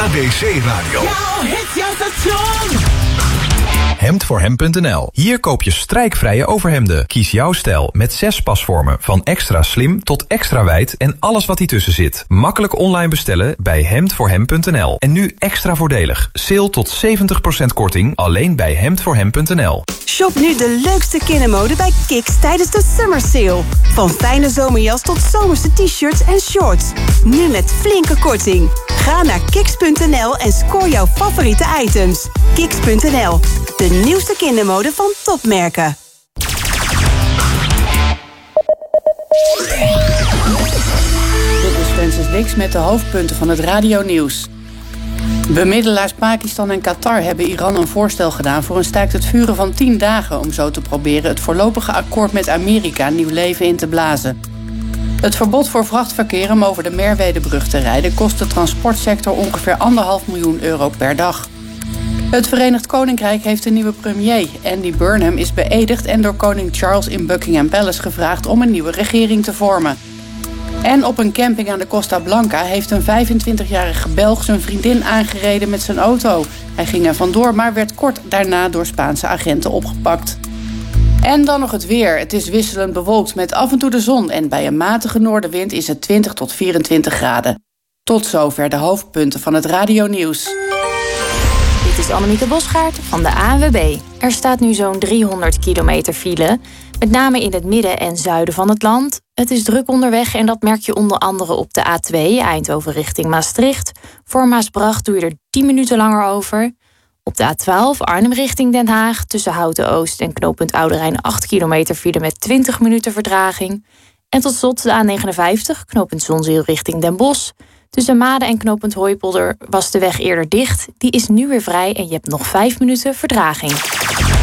ABC Radio. Jouw hit, jouw station. Hemdvoorhem.nl. Hier koop je strijkvrije overhemden. Kies jouw stijl met 6 pasvormen. Van extra slim tot extra wijd en alles wat ertussen zit. Makkelijk online bestellen bij Hemdvoorhem.nl. En nu extra voordelig. Sale tot 70% korting alleen bij Hemdvoorhem.nl. Shop nu de leukste kindermode bij Kiks tijdens de Summer Sale. Van fijne zomerjas tot zomerse t-shirts en shorts. Nu met flinke korting. Ga naar kiks.nl en scoor jouw favoriete items. Kiks.nl, de nieuwste kindermode van topmerken. Dit is Francis Dix met de hoofdpunten van het radionieuws. Bemiddelaars Pakistan en Qatar hebben Iran een voorstel gedaan voor een staakt het vuren van 10 dagen... om zo te proberen het voorlopige akkoord met Amerika nieuw leven in te blazen. Het verbod voor vrachtverkeer om over de Merwedebrug te rijden kost de transportsector ongeveer €1,5 miljoen per dag. Het Verenigd Koninkrijk heeft een nieuwe premier. Andy Burnham is beëdigd en door koning Charles in Buckingham Palace gevraagd om een nieuwe regering te vormen. En op een camping aan de Costa Blanca heeft een 25-jarige Belg zijn vriendin aangereden met zijn auto. Hij ging er vandoor, maar werd kort daarna door Spaanse agenten opgepakt. En dan nog het weer. Het is wisselend bewolkt met af en toe de zon en bij een matige noordenwind is het 20 tot 24 graden. Tot zover de hoofdpunten van het radionieuws. Dit is Annemieke Bosgaard van de ANWB. Er staat nu zo'n 300 kilometer file, met name in het midden en zuiden van het land. Het is druk onderweg en dat merk je onder andere op de A2 Eindhoven richting Maastricht. Voor Maasbracht doe je er 10 minuten langer over. Op de A12 Arnhem richting Den Haag tussen Houten-Oost en knooppunt Oude Rijn 8 kilometer file met 20 minuten vertraging. En tot slot de A59 knooppunt Zonzeel richting Den Bosch. Tussen Maden en knooppunt Hooipolder was de weg eerder dicht. Die is nu weer vrij en je hebt nog 5 minuten vertraging.